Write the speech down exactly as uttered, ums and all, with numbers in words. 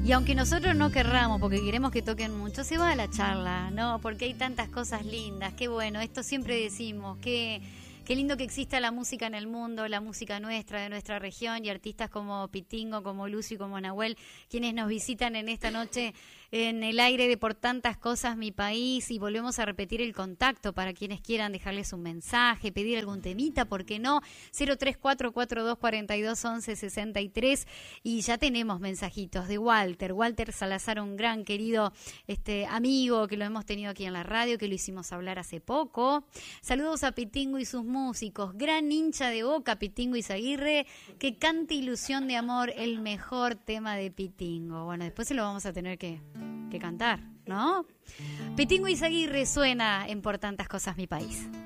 Y aunque nosotros no querramos, porque queremos que toquen mucho, se va a la charla, ¿no? Porque hay tantas cosas lindas, qué bueno, esto siempre decimos, que... Qué lindo que exista la música en el mundo, la música nuestra, de nuestra región, y artistas como Pitingo, como Lucio y como Nahuel, quienes nos visitan en esta noche en el aire de Por Tantas Cosas Mi País, y volvemos a repetir el contacto para quienes quieran dejarles un mensaje, pedir algún temita, ¿por qué no? cero tres cuatro cuatro dos cuatro dos once sesenta y tres, y ya tenemos mensajitos de Walter, Walter Salazar, un gran querido este amigo que lo hemos tenido aquí en la radio, que lo hicimos hablar hace poco. Saludos a Pitingo y sus músicos, gran hincha de Boca, Pitingo Izaguirre, que cante Ilusión de Amor, el mejor tema de Pitingo. Bueno, después se lo vamos a tener que, que cantar, ¿no? Pitingo Izaguirre suena en Por Tantas Cosas Mi País.